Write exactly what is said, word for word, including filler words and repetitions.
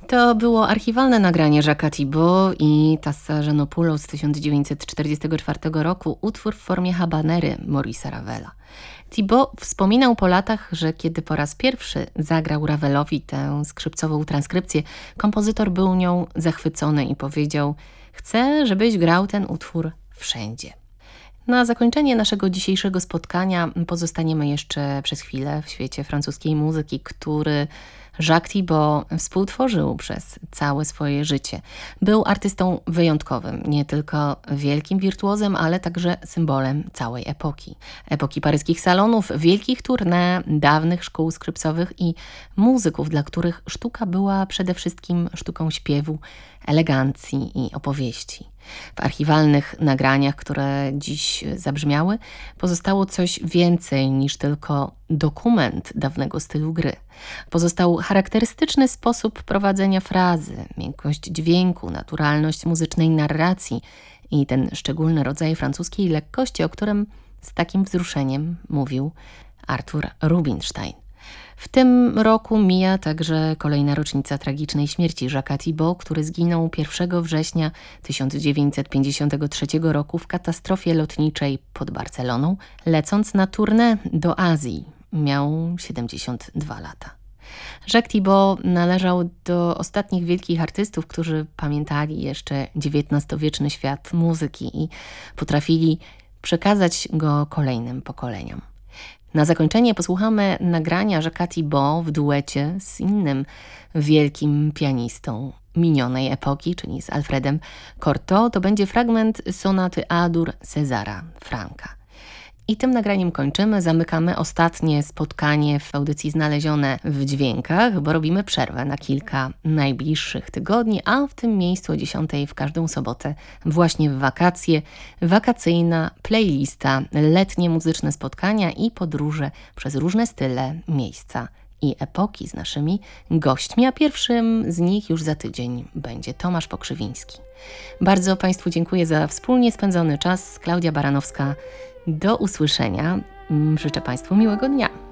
To było archiwalne nagranie Jacques'a Thibaud i Tassa Janopoulos z tysiąc dziewięćset czterdziestego czwartego roku, utwór w formie habanery Maurice'a Ravela. Thibaud wspominał po latach, że kiedy po raz pierwszy zagrał Ravelowi tę skrzypcową transkrypcję, kompozytor był nią zachwycony i powiedział: „Chcę, żebyś grał ten utwór wszędzie”. Na zakończenie naszego dzisiejszego spotkania pozostaniemy jeszcze przez chwilę w świecie francuskiej muzyki, który Jacques Thibaud współtworzył przez całe swoje życie. Był artystą wyjątkowym, nie tylko wielkim wirtuozem, ale także symbolem całej epoki. Epoki paryskich salonów, wielkich tournée, dawnych szkół skrzypcowych i muzyków, dla których sztuka była przede wszystkim sztuką śpiewu, elegancji i opowieści. W archiwalnych nagraniach, które dziś zabrzmiały, pozostało coś więcej niż tylko dokument dawnego stylu gry. Pozostał charakterystyczny sposób prowadzenia frazy, miękkość dźwięku, naturalność muzycznej narracji i ten szczególny rodzaj francuskiej lekkości, o którym z takim wzruszeniem mówił Arthur Rubinstein. W tym roku mija także kolejna rocznica tragicznej śmierci Jacques'a Thibaud, który zginął pierwszego września tysiąc dziewięćset pięćdziesiątego trzeciego roku w katastrofie lotniczej pod Barceloną, lecąc na tournée do Azji. Miał siedemdziesiąt dwa lata. Jacques Thibaud należał do ostatnich wielkich artystów, którzy pamiętali jeszcze dziewiętnastowieczny świat muzyki i potrafili przekazać go kolejnym pokoleniom. Na zakończenie posłuchamy nagrania Jacques'a Thibaud w duecie z innym wielkim pianistą minionej epoki, czyli z Alfredem Cortot. To będzie fragment sonaty A-dur Césara Franka. I tym nagraniem kończymy. Zamykamy ostatnie spotkanie w audycji Znalezione w dźwiękach, bo robimy przerwę na kilka najbliższych tygodni, a w tym miejscu o dziesiątej w każdą sobotę, właśnie w wakacje, wakacyjna playlista, letnie muzyczne spotkania i podróże przez różne style, miejsca i epoki z naszymi gośćmi, a pierwszym z nich już za tydzień będzie Tomasz Pokrzywiński. Bardzo Państwu dziękuję za wspólnie spędzony czas. Klaudia Baranowska. Do usłyszenia. Życzę Państwu miłego dnia.